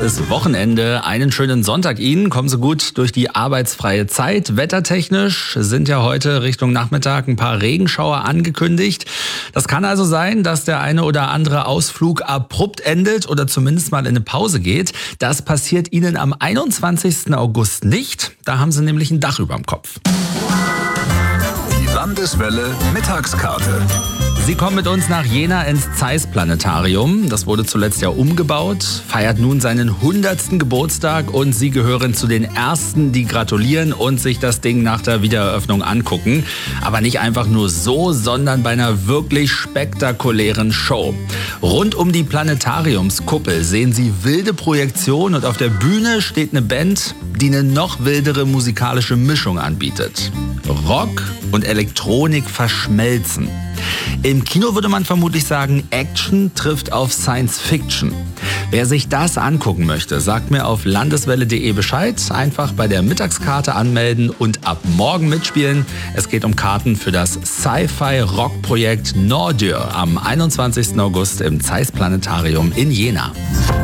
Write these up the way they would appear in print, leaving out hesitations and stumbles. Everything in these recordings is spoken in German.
ist Wochenende. Einen schönen Sonntag Ihnen. Kommen Sie gut durch die arbeitsfreie Zeit. Wettertechnisch sind ja heute Richtung Nachmittag ein paar Regenschauer angekündigt. Das kann also sein, dass der eine oder andere Ausflug abrupt endet oder zumindest mal in eine Pause geht. Das passiert Ihnen am 21. August nicht. Da haben Sie nämlich ein Dach überm Kopf. Die Landeswelle Mittagskarte. Sie kommen mit uns nach Jena ins Zeiss-Planetarium. Das wurde zuletzt ja umgebaut, feiert nun seinen 100. Geburtstag und Sie gehören zu den Ersten, die gratulieren und sich das Ding nach der Wiedereröffnung angucken. Aber nicht einfach nur so, sondern bei einer wirklich spektakulären Show. Rund um die Planetariumskuppel sehen Sie wilde Projektionen und auf der Bühne steht eine Band, die eine noch wildere musikalische Mischung anbietet. Rock und Elektronik verschmelzen. Im Kino würde man vermutlich sagen, Action trifft auf Science Fiction. Wer sich das angucken möchte, sagt mir auf landeswelle.de Bescheid. Einfach bei der Mittagskarte anmelden und ab morgen mitspielen. Es geht um Karten für das Sci-Fi-Rock-Projekt Nordur am 21. August im Zeiss-Planetarium in Jena.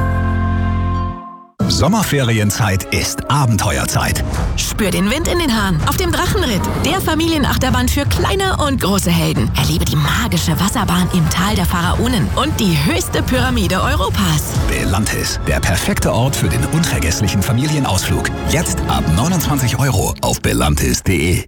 Sommerferienzeit ist Abenteuerzeit. Spür den Wind in den Haaren auf dem Drachenritt, der Familienachterbahn für kleine und große Helden. Erlebe die magische Wasserbahn im Tal der Pharaonen und die höchste Pyramide Europas. Belantis, der perfekte Ort für den unvergesslichen Familienausflug. Jetzt ab 29 € auf belantis.de.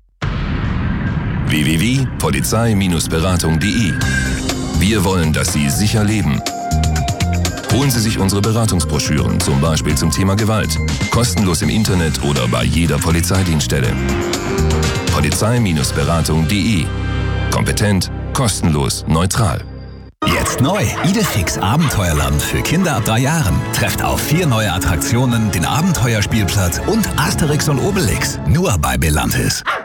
www.polizei-beratung.de. Wir wollen, dass Sie sicher leben. Holen Sie sich unsere Beratungsbroschüren, zum Beispiel zum Thema Gewalt. Kostenlos im Internet oder bei jeder Polizeidienststelle. Polizei-beratung.de. Kompetent, kostenlos, neutral. Jetzt neu. Idefix Abenteuerland für Kinder ab 3 Jahren. Trefft auf 4 neue Attraktionen, den Abenteuerspielplatz und Asterix und Obelix. Nur bei Belantis.